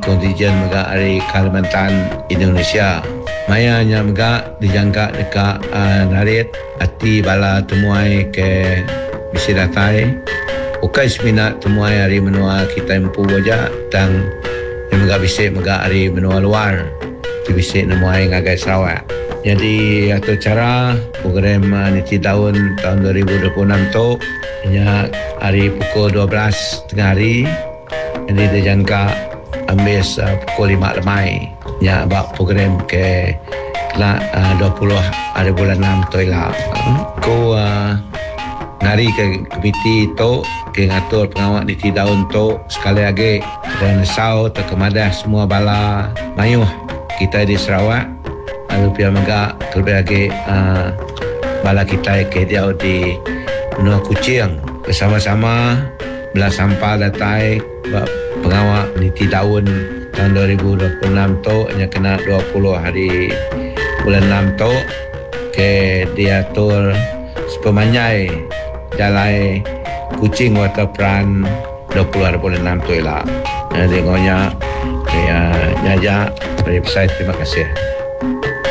kontingen mega dari Kalimantan Indonesia. Maya nya mega dijangka dekat narit ati bala temuai ke bisi datai. Ukai semina temuai hari menua kita empu aja tang yang mega bisi mega hari menua luar. Di bisi nemuai ngagai Sarawak. Jadi atau cara program Niti Daun tahun 2026 tu nya hari pukul 12 tengah hari. Jadi dijangka ambil pukul 5 lemai. Nya bak program ke 20 hari bulan 6 tu lah. Ko ngari ke komiti tu ke ngatur pengawal Niti Daun tu sekali lagi dan sau terkemadah semua bala mayuh kita di Sarawak. Lalu pihak megak terlebih lagi bala kita ke dia di Benua Kuching bersama-sama belah sampah datai pengawal Niti Daun tahun 2026 tu hanya kena 20 hari bulan 6 tu ke diatur sepemanyai jalai Kuching Waterfront 20 hari bulan 6 tu lah. Jadi ngonya nyajak dari website. Terima kasih.